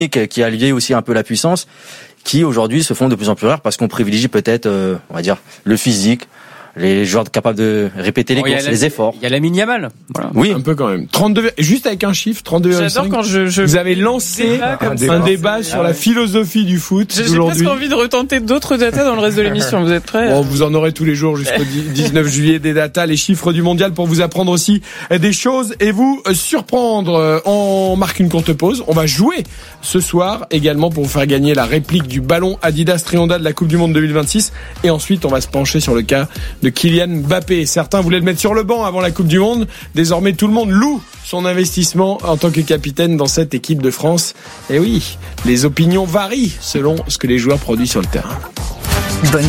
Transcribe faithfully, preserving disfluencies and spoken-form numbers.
qui a lié aussi un peu la puissance, qui aujourd'hui se font de plus en plus rares parce qu'on privilégie peut-être, euh, on va dire, le physique, les joueurs capables de répéter les bon, courses, la, les efforts. Il y a la Yamal. Voilà. Oui. Un peu quand même. trente-deux, juste avec un chiffre, trente-deux virgule cinq. J'adore quand je, je Vous avez lancé débat un comme débat, ça. un débat sur Ah ouais. la philosophie du foot J'ai, j'ai d'aujourd'hui. presque envie de retenter d'autres datas dans le reste de l'émission. Vous êtes prêts? Bon, vous en aurez tous les jours jusqu'au dix-neuf juillet, des datas, les chiffres du mondial pour vous apprendre aussi des choses et vous surprendre. On marque une courte pause. On va jouer ce soir également pour vous faire gagner la réplique du ballon Adidas Trianda de la Coupe du Monde deux mille vingt-six. Et ensuite, on va se pencher sur le cas de Kylian Mbappé. Certains voulaient le mettre sur le banc avant la Coupe du Monde. Désormais, tout le monde loue son investissement en tant que capitaine dans cette équipe de France. Et oui, les opinions varient selon ce que les joueurs produisent sur le terrain. Bonne